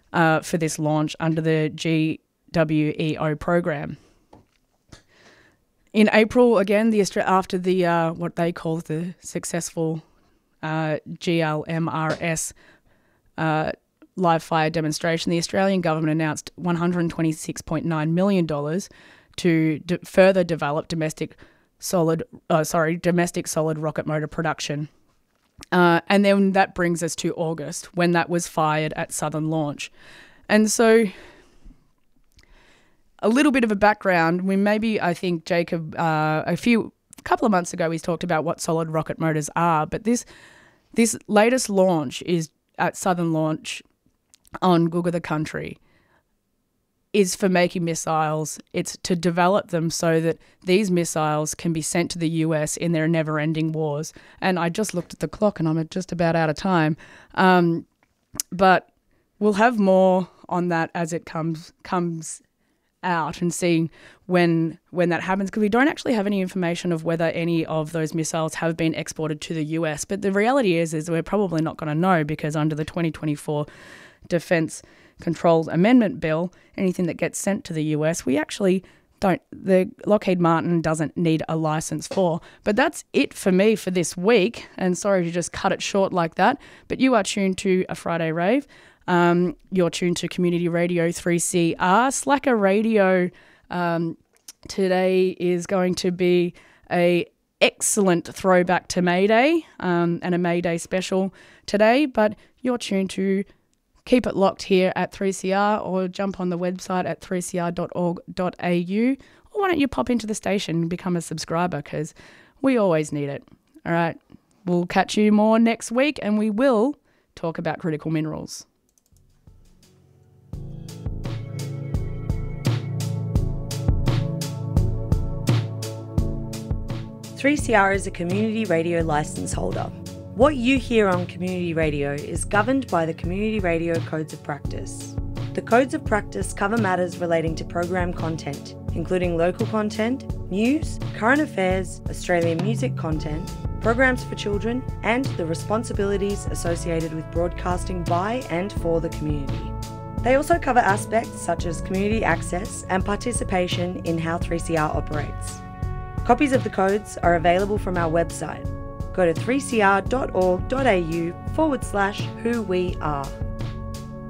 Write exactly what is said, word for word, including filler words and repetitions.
uh, for this launch under the G W E O program. In April, again, the after the uh, what they call the successful uh, G L M R S uh, live fire demonstration, the Australian government announced one hundred twenty-six point nine million dollars to d- further develop domestic solid, uh, sorry, domestic solid rocket motor production. Uh, and then that brings us to August, when that was fired at Southern Launch. And so a little bit of a background. We maybe, I think Jacob, uh, a few, a couple of months ago, he's talked about what solid rocket motors are. But this this latest launch is at Southern Launch on Google the Country, is for making missiles. It's to develop them so that these missiles can be sent to the U S in their never-ending wars. And I just looked at the clock and I'm just about out of time. Um, but we'll have more on that as it comes comes out and seeing when when that happens, because we don't actually have any information of whether any of those missiles have been exported to the U S. But the reality is, is we're probably not going to know, because under the twenty twenty-four Defence Controls Amendment Bill, anything that gets sent to the U S, we actually don't, the Lockheed Martin doesn't need a license for. But that's it for me for this week. And sorry to just cut it short like that, but you are tuned to A Friday Rave. Um, you're tuned to Community Radio three C R. Slacker Radio um, today is going to be a excellent throwback to May Day um, and a May Day special today, but you're tuned to keep it locked here at three C R, or jump on the website at three c r dot org dot a u, or why don't you pop into the station and become a subscriber, because we always need it. All right, we'll catch you more next week, and we will talk about critical minerals. three C R is a community radio licence holder. What you hear on community radio is governed by the Community Radio Codes of Practice. The Codes of Practice cover matters relating to program content, including local content, news, current affairs, Australian music content, programs for children, and the responsibilities associated with broadcasting by and for the community. They also cover aspects such as community access and participation in how three C R operates. Copies of the codes are available from our website. Go to three c r dot org dot a u forward slash who we are.